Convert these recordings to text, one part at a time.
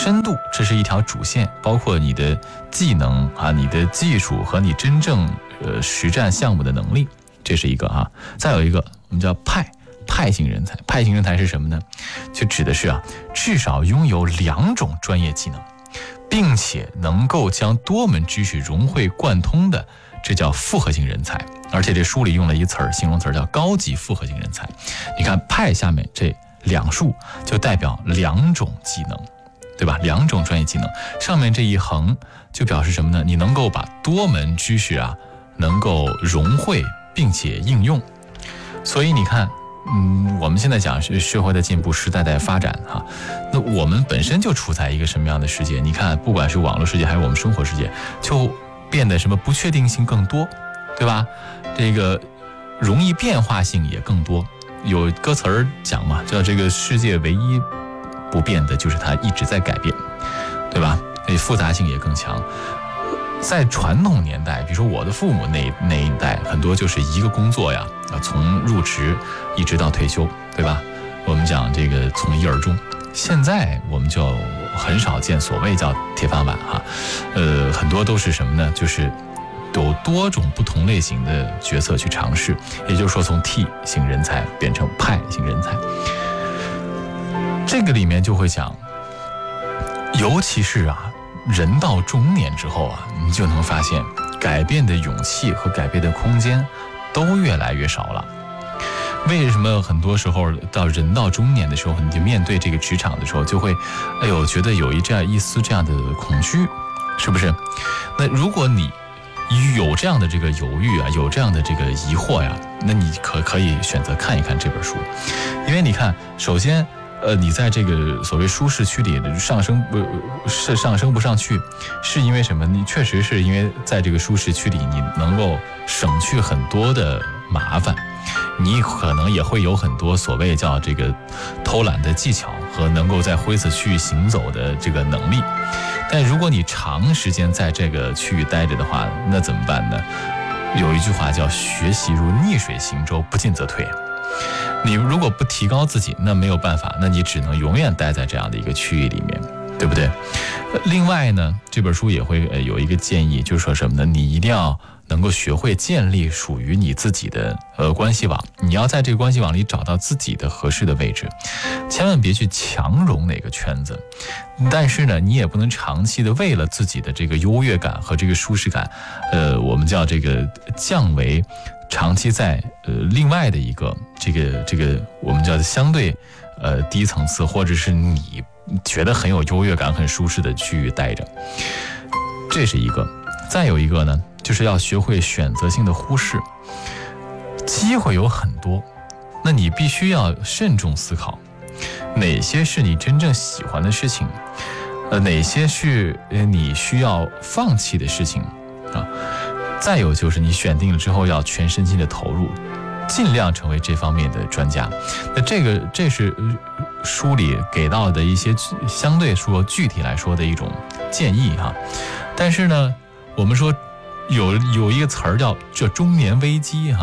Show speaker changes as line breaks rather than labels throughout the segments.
深度，这是一条主线，包括你的技能啊、你的技术和你真正实战项目的能力，这是一个啊。再有一个我们叫派型人才，派型人才是什么呢？就指的是至少拥有2种专业技能，并且能够将多门知识融会贯通的，这叫复合型人才。而且这书里用了一词儿，形容词叫高级复合型人才。你看派下面这2竖就代表2种技能，对吧？2种专业技能，上面这一横就表示什么呢？你能够把多门知识能够融会并且应用。所以你看我们现在讲是社会的进步，时代在发展那我们本身就处在一个什么样的世界？你看不管是网络世界还是我们生活世界，就变得什么不确定性更多，对吧？这个容易变化性也更多。有歌词儿讲嘛，叫这个世界唯一不变的就是它一直在改变，对吧？复杂性也更强。在传统年代，比如说我的父母那一代，很多就是一个工作从入职一直到退休，对吧？我们讲这个从一而终。现在我们就很少见所谓叫铁饭碗很多都是什么呢？就是有多种不同类型的角色去尝试，也就是说从 T 型人才变成派型人才。这个里面就会讲，尤其是人到中年之后你就能发现改变的勇气和改变的空间都越来越少了。为什么很多时候到人到中年的时候，你就面对这个职场的时候就会觉得有一丝这样的恐惧，是不是？那如果你有这样的这个犹豫有这样的这个疑惑那你可以选择看一看这本书。因为你看，首先你在这个所谓舒适区里上升不上去，是因为什么？你确实是因为在这个舒适区里你能够省去很多的麻烦，你可能也会有很多所谓叫这个偷懒的技巧和能够在灰色区域行走的这个能力。但如果你长时间在这个区域待着的话，那怎么办呢？有一句话叫学习如逆水行舟，不进则退。你如果不提高自己，那没有办法，那你只能永远待在这样的一个区域里面，对不对？另外呢，这本书也会有一个建议，就是说什么呢？你一定要能够学会建立属于你自己的关系网，你要在这个关系网里找到自己的合适的位置，千万别去强融哪个圈子。但是呢，你也不能长期的为了自己的这个优越感和这个舒适感，我们叫这个降为长期在另外的一个这个我们叫相对低层次，或者是你觉得很有优越感很舒适的区域待着，这是一个。再有一个呢，就是要学会选择性的忽视。机会有很多，那你必须要慎重思考哪些是你真正喜欢的事情，哪些是你需要放弃的事情再有就是你选定了之后要全身心的投入，尽量成为这方面的专家。那这是书里给到的一些相对说具体来说的一种建议但是呢，我们说有一个词儿叫中年危机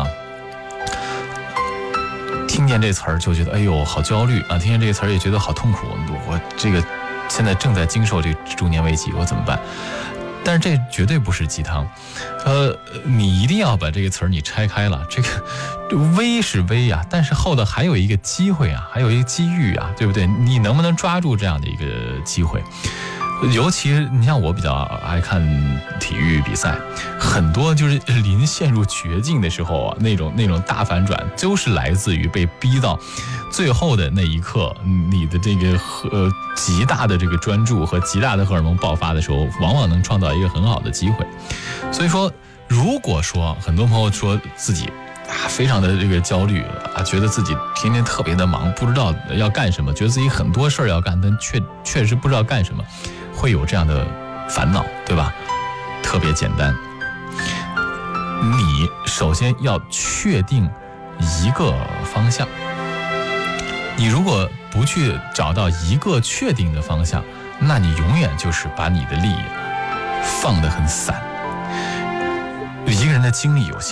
听见这词儿就觉得哎呦好焦虑听见这个词儿也觉得好痛苦，我这个现在正在经受这中年危机，我怎么办？但是这绝对不是鸡汤，你一定要把这个词儿你拆开了，这个危是危但是后头还有一个机会还有一个机遇对不对？你能不能抓住这样的一个机会？尤其你像我比较爱看体育比赛，很多就是临陷入绝境的时候那种大反转，就是来自于被逼到最后的那一刻，你的这个极大的这个专注和极大的荷尔蒙爆发的时候，往往能创造一个很好的机会。所以说，如果说很多朋友说自己非常的这个焦虑觉得自己天天特别的忙，不知道要干什么，觉得自己很多事儿要干，但确实不知道干什么，会有这样的烦恼，对吧？特别简单，你首先要确定一个方向。你如果不去找到一个确定的方向，那你永远就是把你的力放得很散。一个人的精力有限，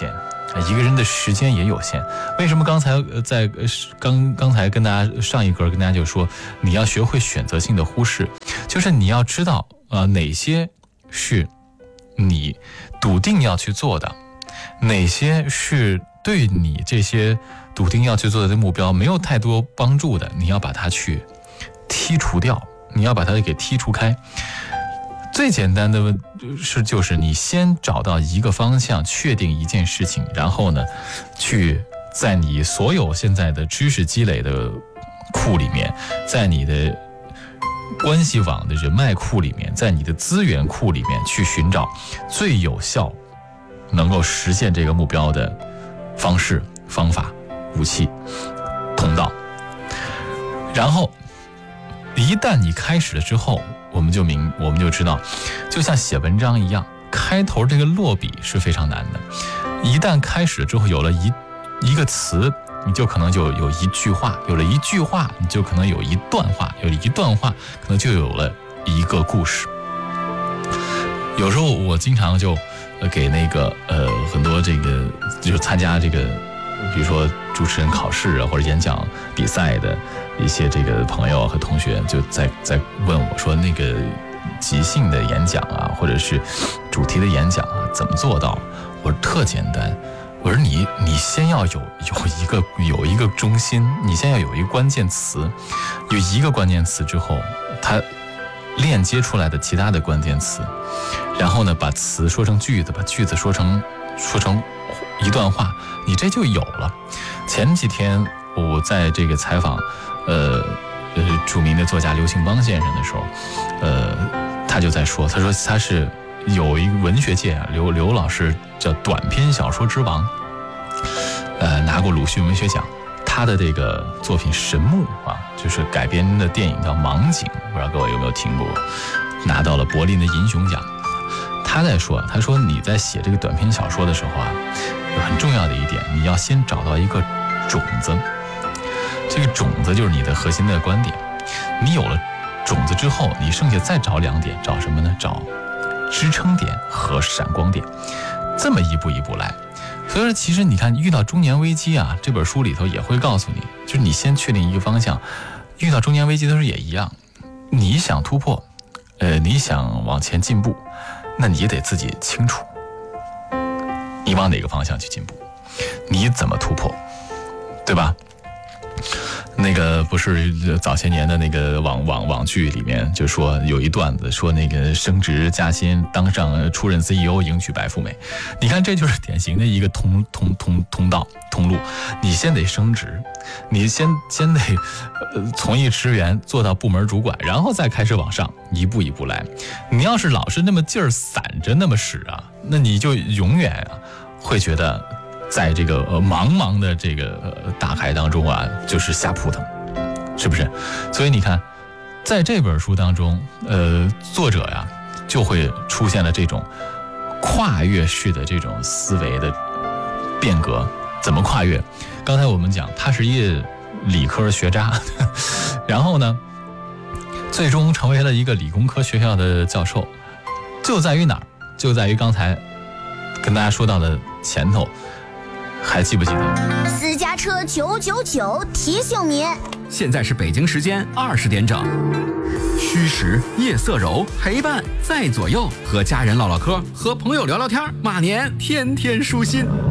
一个人的时间也有限。为什么刚才刚才跟大家上一格跟大家就说，你要学会选择性的忽视，就是你要知道哪些是你笃定要去做的，哪些是对你这些笃定要去做的目标没有太多帮助的，你要把它去剔除掉，你要把它给剔除开。最简单的是，就是你先找到一个方向，确定一件事情，然后呢，去在你所有现在的知识积累的库里面，在你的关系网的人脉库里面，在你的资源库里面去寻找最有效能够实现这个目标的方式、方法、武器、通道。然后一旦你开始了之后，我们就知道，就像写文章一样，开头这个落笔是非常难的。一旦开始了之后，有了一个词，你就可能就有一句话，有了一句话，你就可能有一段话，有了一段话，可能就有了一个故事。有时候我经常就给那个很多这个就是参加这个，比如说主持人考试啊或者演讲比赛的一些这个朋友和同学，就在问我说，那个即兴的演讲啊，或者是主题的演讲啊，怎么做到？我说特简单，我说你先要有一个中心，你先要有一个关键词，有一个关键词之后，它链接出来的其他的关键词，然后呢，把词说成句子，把句子说成一段话，你这就有了。前几天我在这个采访著名的作家刘庆邦先生的时候，他就在说，他说他是有一个文学界刘老师叫短篇小说之王，拿过鲁迅文学奖。他的这个作品《神木》啊，就是改编的电影叫《盲井》，不知道各位有没有听过？拿到了柏林的银熊奖。他说你在写这个短篇小说的时候啊，有很重要的一点，你要先找到一个种子。这个种子就是你的核心的观点。你有了种子之后，你剩下再找两点，找什么呢？找支撑点和闪光点，这么一步一步来。所以说，其实你看，遇到中年危机啊，这本书里头也会告诉你，就是你先确定一个方向，遇到中年危机的时候也一样，你想突破，你想往前进步，那你也得自己清楚，你往哪个方向去进步，你怎么突破，对吧？那个不是早些年的那个网剧里面就说有一段子，说那个升职加薪，当上出任 CEO， 迎娶白富美。你看，这就是典型的一个通路。你先得升职，你先得从一职员做到部门主管，然后再开始往上一步一步来。你要是老是那么劲儿散着那么使啊，那你就永远啊会觉得在这个茫茫的这个大海当中啊，就是瞎扑腾，是不是？所以你看，在这本书当中，作者呀就会出现了这种跨越式的这种思维的变革。怎么跨越？刚才我们讲，他是一个理科学渣，然后呢，最终成为了一个理工科学校的教授，就在于哪儿？就在于刚才跟大家说到的前头。还记不记得？
私家车999提醒您，
现在是北京时间20点整。虚实夜色柔，陪伴在左右，和家人唠唠嗑，和朋友聊聊天，马年天天舒心。